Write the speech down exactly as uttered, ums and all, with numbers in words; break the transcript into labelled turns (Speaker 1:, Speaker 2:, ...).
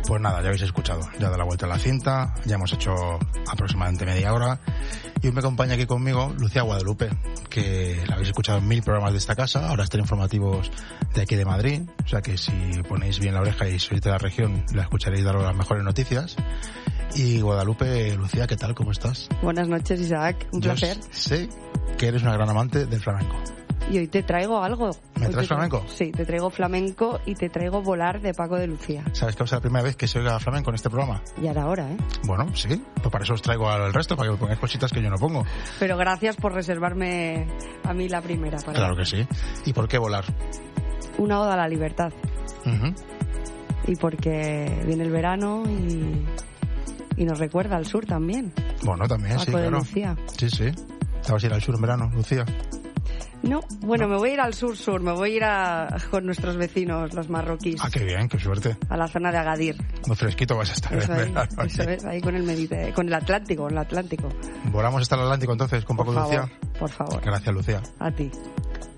Speaker 1: Pues nada, ya habéis escuchado, ya da la vuelta a la cinta, ya hemos hecho aproximadamente media hora y hoy me acompaña aquí conmigo Lucía Guadalupe, que la habéis escuchado en mil programas de esta casa, ahora está en informativos de aquí de Madrid, o sea que si ponéis bien la oreja y sois de la región la escucharéis dar las mejores noticias. Y Guadalupe, Lucía, ¿qué tal? ¿Cómo estás?
Speaker 2: Buenas noches, Isaac, un
Speaker 1: Yo
Speaker 2: placer.
Speaker 1: Sé que eres una gran amante del flamenco.
Speaker 2: Y hoy te traigo algo.
Speaker 1: ¿Me
Speaker 2: Hoy
Speaker 1: traes
Speaker 2: te
Speaker 1: flamenco?
Speaker 2: Traigo, sí, te traigo flamenco y te traigo Volar de Paco de Lucía.
Speaker 1: ¿Sabes que va a ser la primera vez que se oiga flamenco en este programa?
Speaker 2: Ya era hora, ¿eh?
Speaker 1: Bueno, sí, pues para eso os traigo al resto, para que me pongáis cositas que yo no pongo.
Speaker 2: Pero gracias por reservarme a mí la primera. Para
Speaker 1: Claro que sí. ¿Y por qué Volar?
Speaker 2: Una oda a la libertad.
Speaker 1: Uh-huh.
Speaker 2: Y porque viene el verano y, y nos recuerda al sur también.
Speaker 1: Bueno, también,
Speaker 2: Paco
Speaker 1: sí,
Speaker 2: de
Speaker 1: claro.
Speaker 2: Lucía.
Speaker 1: Sí, sí. ¿Te vas a ir al sur en verano, Lucía?
Speaker 2: No, bueno,
Speaker 1: ¿No?
Speaker 2: me voy a ir al sur-sur, me voy a ir a, con nuestros vecinos, los marroquíes.
Speaker 1: Ah, qué bien, qué suerte.
Speaker 2: A la zona de Agadir.
Speaker 1: Muy fresquito vas a estar
Speaker 2: Eso
Speaker 1: en
Speaker 2: es,
Speaker 1: verano.
Speaker 2: eso es, ahí con el Mediterráneo, con el Atlántico, el Atlántico.
Speaker 1: Volamos hasta el Atlántico entonces con Paco
Speaker 2: Por
Speaker 1: de Lucía.
Speaker 2: favor, por favor.
Speaker 1: Gracias, Lucía.
Speaker 2: A ti.